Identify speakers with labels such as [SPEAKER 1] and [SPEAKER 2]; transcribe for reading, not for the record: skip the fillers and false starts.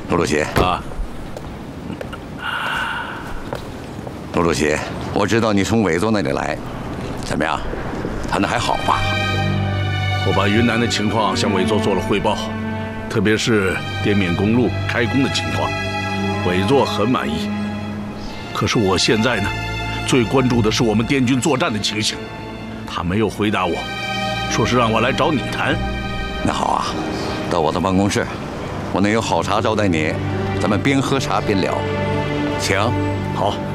[SPEAKER 1] 陆主席
[SPEAKER 2] 啊，
[SPEAKER 1] 陆主席，我知道你从委座那里来，怎么样？他那还好吧？
[SPEAKER 2] 我把云南的情况向委座做了汇报，特别是滇缅公路开工的情况，委座很满意。可是我现在呢，最关注的是我们滇军作战的情形。他没有回答我，说是让我来找你谈。
[SPEAKER 1] 那好啊，到我的办公室，我能有好茶招待你，咱们边喝茶边聊，请。
[SPEAKER 2] 好。